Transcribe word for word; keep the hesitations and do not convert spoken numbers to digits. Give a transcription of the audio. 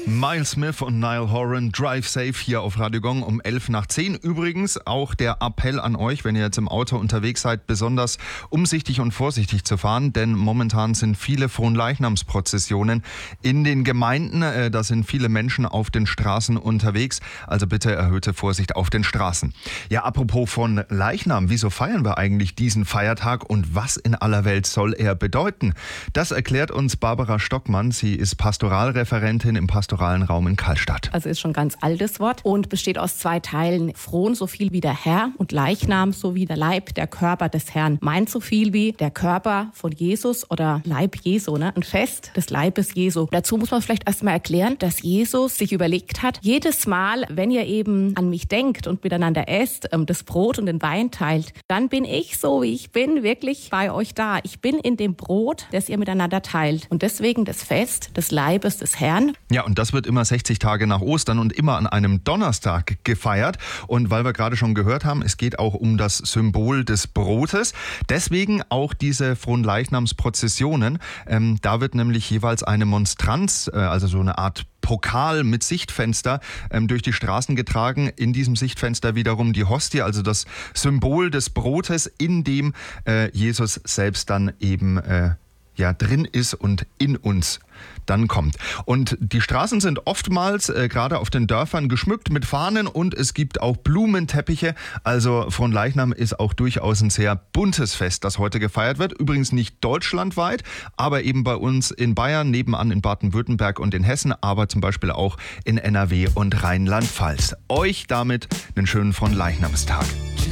Miles Smith und Niall Horan, Drive Safe hier auf Radio Gong um elf nach zehn. Übrigens auch der Appell an euch, wenn ihr jetzt im Auto unterwegs seid, besonders umsichtig und vorsichtig zu fahren, denn momentan sind viele Fronleichnamsprozessionen in den Gemeinden. Äh, da sind viele Menschen auf den Straßen unterwegs, also bitte erhöhte Vorsicht auf den Straßen. Ja, apropos von Leichnam, wieso feiern wir eigentlich diesen Feiertag und was in aller Welt soll er bedeuten? Das erklärt uns Barbara Stockmann. Sie ist Pastoralreferentin im Pastoralreferentin Raum in Karlstadt. Also ist schon ein ganz altes Wort und besteht aus zwei Teilen. Fron so viel wie der Herr und Leichnam so wie der Leib, der Körper des Herrn. Meint so viel wie der Körper von Jesus oder Leib Jesu, ne? Ein Fest des Leibes Jesu. Dazu muss man vielleicht erstmal erklären, dass Jesus sich überlegt hat, jedes Mal, wenn ihr eben an mich denkt und miteinander esst, das Brot und den Wein teilt, dann bin ich so, wie ich bin, wirklich bei euch da. Ich bin in dem Brot, das ihr miteinander teilt. Und deswegen das Fest des Leibes des Herrn. Ja, und das wird immer sechzig Tage nach Ostern und immer an einem Donnerstag gefeiert. Und weil wir gerade schon gehört haben, es geht auch um das Symbol des Brotes. Deswegen auch diese Fronleichnamsprozessionen. Ähm, da wird nämlich jeweils eine Monstranz, äh, also so eine Art Pokal mit Sichtfenster ähm, durch die Straßen getragen. In diesem Sichtfenster wiederum die Hostie, also das Symbol des Brotes, in dem äh, Jesus selbst dann eben äh, ja, drin ist und in uns dann kommt. Und die Straßen sind oftmals, äh, gerade auf den Dörfern, geschmückt mit Fahnen und es gibt auch Blumenteppiche. Also Fronleichnam ist auch durchaus ein sehr buntes Fest, das heute gefeiert wird. Übrigens nicht deutschlandweit, aber eben bei uns in Bayern, nebenan in Baden-Württemberg und in Hessen, aber zum Beispiel auch in N R W und Rheinland-Pfalz. Euch damit einen schönen Fronleichnamstag.